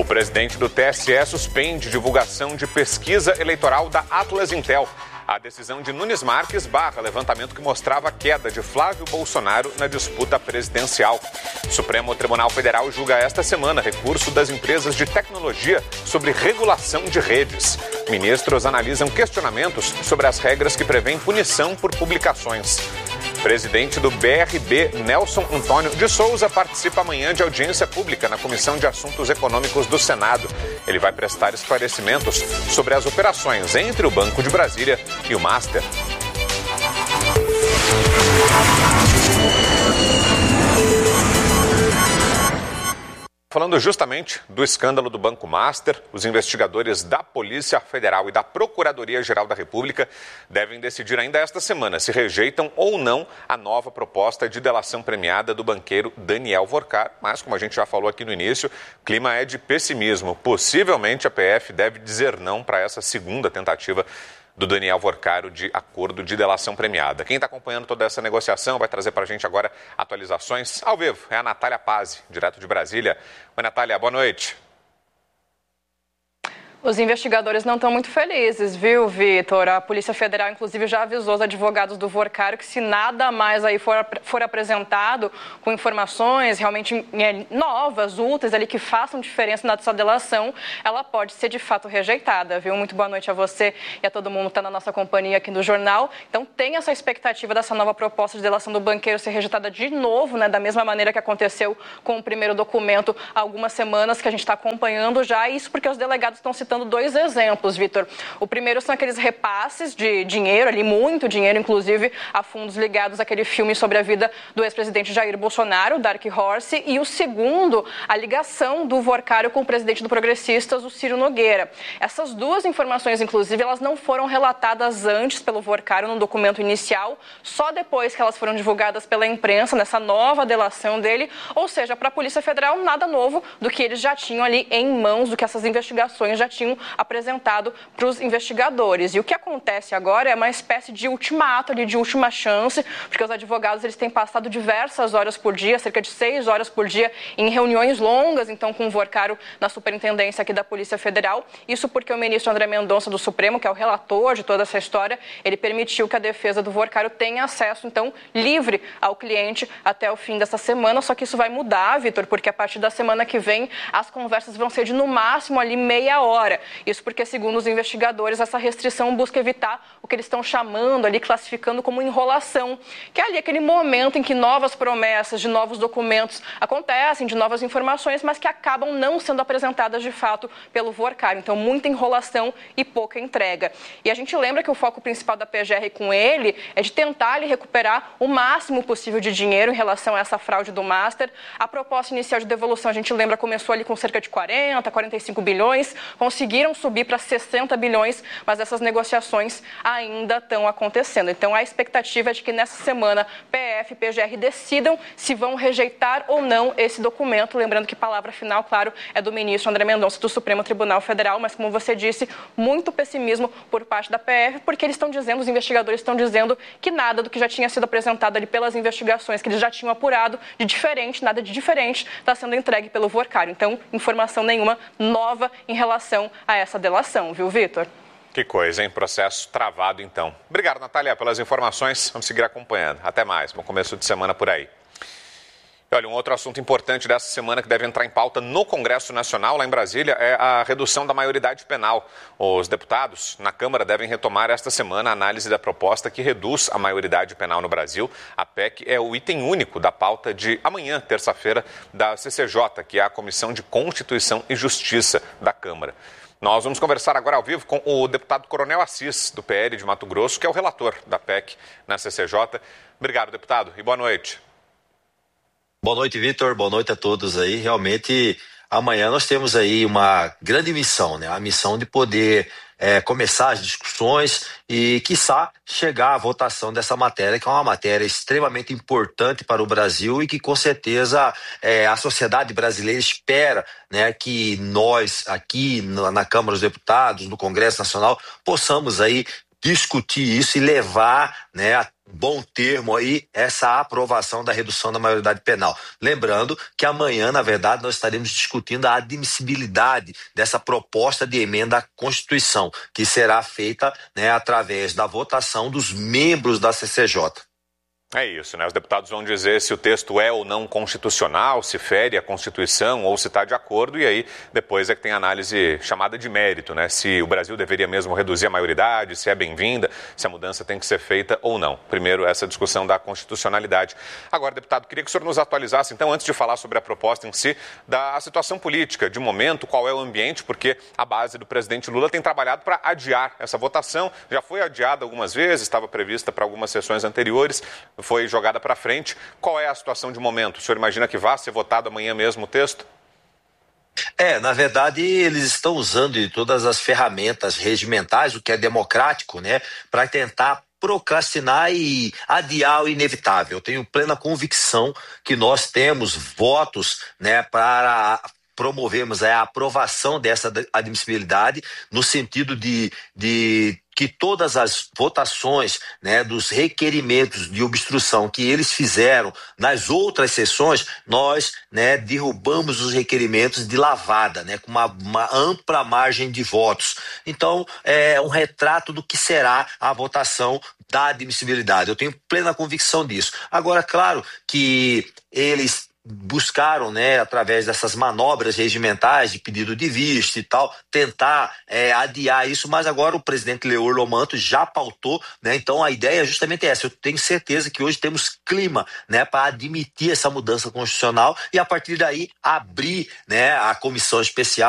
presidente do TSE suspende divulgação de pesquisa eleitoral da Atlas Intel. A decisão de Nunes Marques barra levantamento que mostrava a queda de Flávio Bolsonaro na disputa presidencial. O Supremo Tribunal Federal julga esta semana recurso das empresas de tecnologia sobre regulação de redes. Ministros analisam questionamentos sobre as regras que prevêem punição por publicações. Presidente do BRB, Nelson Antônio de Souza, participa amanhã de audiência pública na Comissão de Assuntos Econômicos do Senado. Ele vai prestar esclarecimentos sobre as operações entre o Banco de Brasília e o Master. Falando justamente do escândalo do Banco Master, os investigadores da Polícia Federal e da Procuradoria-Geral da República devem decidir ainda esta semana se rejeitam ou não a nova proposta de delação premiada do banqueiro Daniel Worcar. Mas, como a gente já falou aqui no início, o clima é de pessimismo. Possivelmente a PF deve dizer não para essa segunda tentativa do Daniel Worcar de acordo de delação premiada. Quem está acompanhando toda essa negociação vai trazer para a gente agora atualizações ao vivo. É a Natália Pazzi, direto de Brasília. Oi, Natália, boa noite. Os investigadores não estão muito felizes, viu, Vitor? A Polícia Federal, inclusive, já avisou os advogados do Worcar que se nada mais aí for apresentado com informações realmente novas, úteis, ali, que façam diferença nessa delação, ela pode ser, de fato, rejeitada, viu? Muito boa noite a você e a todo mundo que está na nossa companhia aqui no jornal. Então, tem essa expectativa dessa nova proposta de delação do banqueiro ser rejeitada de novo, né? Da mesma maneira que aconteceu com o primeiro documento há algumas semanas que a gente está acompanhando já. Isso porque os delegados estão citando dois exemplos, Vitor. O primeiro são aqueles repasses de dinheiro, ali muito dinheiro, inclusive, a fundos ligados àquele filme sobre a vida do ex-presidente Jair Bolsonaro, Dark Horse, e o segundo, a ligação do Worcar com o presidente do Progressistas, o Ciro Nogueira. Essas duas informações, inclusive, elas não foram relatadas antes pelo Worcar no documento inicial, só depois que elas foram divulgadas pela imprensa, nessa nova delação dele, ou seja, para a Polícia Federal, nada novo do que eles já tinham ali em mãos, do que essas investigações já tinham apresentado para os investigadores. E o que acontece agora é uma espécie de ultimato, ali, de última chance, porque os advogados eles têm passado diversas horas por dia, cerca de 6 horas por dia, em reuniões longas, então, com o Worcar na superintendência aqui da Polícia Federal. Isso porque o ministro André Mendonça do Supremo, que é o relator de toda essa história, ele permitiu que a defesa do Worcar tenha acesso, então, livre ao cliente até o fim dessa semana. Só que isso vai mudar, Vitor, porque a partir da semana que vem as conversas vão ser de, no máximo, ali meia hora. Isso porque, segundo os investigadores, essa restrição busca evitar o que eles estão chamando ali, classificando como enrolação, que é ali aquele momento em que novas promessas de novos documentos acontecem, de novas informações, mas que acabam não sendo apresentadas de fato pelo Worcar. Então, muita enrolação e pouca entrega. E a gente lembra que o foco principal da PGR com ele é de tentar ali recuperar o máximo possível de dinheiro em relação a essa fraude do Master. A proposta inicial de devolução, a gente lembra, começou ali com cerca de 40, 45 bilhões, conseguiram subir para 60 bilhões, mas essas negociações ainda estão acontecendo. Então, a expectativa é de que nessa semana PF e PGR decidam se vão rejeitar ou não esse documento. Lembrando que palavra final, claro, é do ministro André Mendonça do Supremo Tribunal Federal, mas, como você disse, muito pessimismo por parte da PF, porque eles estão dizendo, os investigadores estão dizendo que nada do que já tinha sido apresentado ali pelas investigações que eles já tinham apurado de diferente, nada de diferente, está sendo entregue pelo Worcar. Então, informação nenhuma nova em relação a essa delação, viu, Vitor? Que coisa, hein? Processo travado, então. Obrigado, Natália, pelas informações. Vamos seguir acompanhando. Até mais. Bom começo de semana por aí. E olha, um outro assunto importante dessa semana que deve entrar em pauta no Congresso Nacional, lá em Brasília, é a redução da maioridade penal. Os deputados na Câmara devem retomar esta semana a análise da proposta que reduz a maioridade penal no Brasil. A PEC é o item único da pauta de amanhã, terça-feira, da CCJ, que é a Comissão de Constituição e Justiça da Câmara. Nós vamos conversar agora ao vivo com o deputado Coronel Assis, do PL de Mato Grosso, que é o relator da PEC na CCJ. Obrigado, deputado, e boa noite. Boa noite, Vitor. Boa noite a todos aí. Realmente, amanhã nós temos aí uma grande missão, né? A missão de poder começar as discussões e, quiçá, chegar à votação dessa matéria, que é uma matéria extremamente importante para o Brasil e que, com certeza, a sociedade brasileira espera, né, que nós, aqui na Câmara dos Deputados, no Congresso Nacional, possamos aí discutir isso e levar, né, a bom termo aí essa aprovação da redução da maioridade penal. Lembrando que amanhã, na verdade, nós estaremos discutindo a admissibilidade dessa proposta de emenda à Constituição, que será feita, né, através da votação dos membros da CCJ. É isso, né? Os deputados vão dizer se o texto é ou não constitucional, se fere a Constituição ou se está de acordo, e aí depois é que tem a análise chamada de mérito, né? Se o Brasil deveria mesmo reduzir a maioridade, se é bem-vinda, se a mudança tem que ser feita ou não. Primeiro, essa discussão da constitucionalidade. Agora, deputado, queria que o senhor nos atualizasse, então, antes de falar sobre a proposta em si, da situação política, de momento, qual é o ambiente, porque a base do presidente Lula tem trabalhado para adiar essa votação. Já foi adiada algumas vezes, estava prevista para algumas sessões anteriores, foi jogada para frente. Qual é a situação de momento? O senhor imagina que vá ser votado amanhã mesmo o texto? Na verdade, eles estão usando de todas as ferramentas regimentais, o que é democrático, né, para tentar procrastinar e adiar o inevitável. Eu tenho plena convicção que nós temos votos, né, para promovermos a aprovação dessa admissibilidade, no sentido de que todas as votações, né, dos requerimentos de obstrução que eles fizeram nas outras sessões, nós, né, derrubamos os requerimentos de lavada, né, com uma ampla margem de votos. Então, é um retrato do que será a votação da admissibilidade. Eu tenho plena convicção disso. Agora, claro que eles buscaram, né, através dessas manobras regimentais de pedido de vista e tal, tentar adiar isso, mas agora o presidente Leor Lomanto já pautou, né, então a ideia é justamente essa. Eu tenho certeza que hoje temos clima, né, para admitir essa mudança constitucional e a partir daí abrir, né, a comissão especial